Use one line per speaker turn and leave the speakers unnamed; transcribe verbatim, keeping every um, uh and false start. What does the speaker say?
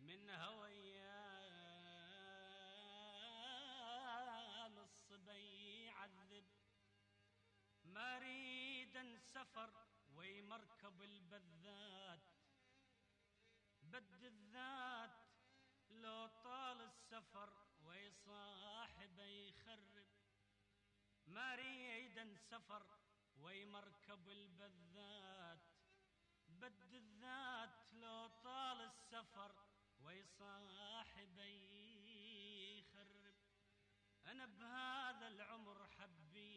من هويا الصبي يعذب، ما اريد سفر ويمركب البذات، بد الذات لو طال السفر ويصاحب يخرب، ما اريد سفر ويمركب البذات، بد الذات لو طال السفر ويصاحب يخرب. أنا بهذا العمر حبيت